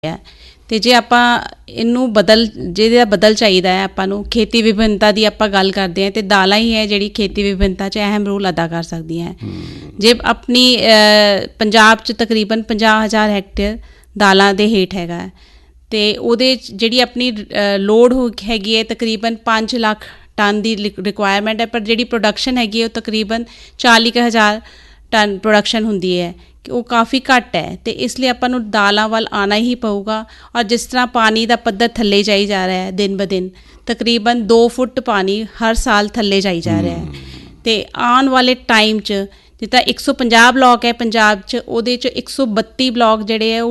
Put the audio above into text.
ਹੈ। ਅਤੇ ਜੇ ਆਪਾਂ ਇਹਨੂੰ ਜਿਹਦਾ ਬਦਲ ਚਾਹੀਦਾ ਹੈ ਆਪਾਂ ਨੂੰ, ਖੇਤੀ ਵਿਭਿੰਨਤਾ ਦੀ ਆਪਾਂ ਗੱਲ ਕਰਦੇ ਹਾਂ, ਅਤੇ ਦਾਲਾਂ ਹੀ ਹੈ ਜਿਹੜੀ ਖੇਤੀ ਵਿਭਿੰਨਤਾ 'ਚ ਅਹਿਮ ਰੋਲ ਅਦਾ ਕਰ ਸਕਦੀਆਂ ਹੈ। ਜੇ ਆਪਣੀ ਪੰਜਾਬ 'ਚ ਤਕਰੀਬਨ 50,000 ਹੈਕਟੇਅਰ ਦਾਲਾਂ ਦੇ ਹੇਠ ਹੈਗਾ, ਅਤੇ ਉਹਦੇ ਜਿਹੜੀ ਆਪਣੀ ਲੋੜ ਹੈਗੀ ਹੈ ਤਕਰੀਬਨ 5 ਲੱਖ ਟਨ ਦੀ ਰਿਕੁਆਇਰਮੈਂਟ ਹੈ, ਪਰ ਜਿਹੜੀ ਪ੍ਰੋਡਕਸ਼ਨ ਹੈਗੀ ਹੈ ਉਹ ਤਕਰੀਬਨ 40,000 ਟਨ ਪ੍ਰੋਡਕਸ਼ਨ ਹੁੰਦੀ ਹੈ, ਕਿ ਉਹ ਕਾਫੀ ਘੱਟ ਹੈ। ਅਤੇ ਇਸ ਲਈ ਆਪਾਂ ਨੂੰ ਦਾਲਾਂ ਵੱਲ ਆਉਣਾ ਹੀ ਪਊਗਾ। ਔਰ ਜਿਸ ਤਰ੍ਹਾਂ ਪਾਣੀ ਦਾ ਪੱਧਰ ਥੱਲੇ ਜਾਈ ਜਾ ਰਿਹਾ ਹੈ ਦਿਨ ਬ ਦਿਨ, ਤਕਰੀਬਨ 2 ਫੁੱਟ ਪਾਣੀ ਹਰ ਸਾਲ ਥੱਲੇ ਜਾਈ ਜਾ ਰਿਹਾ ਹੈ। ਅਤੇ ਆਉਣ ਵਾਲੇ ਟਾਈਮ 'ਚ ਜਿੱਦਾਂ 150 ਬਲਾਕ ਹੈ ਪੰਜਾਬ 'ਚ, ਉਹਦੇ 'ਚ 132 ਬਲਾਕ ਜਿਹੜੇ ਹੈ ਉਹ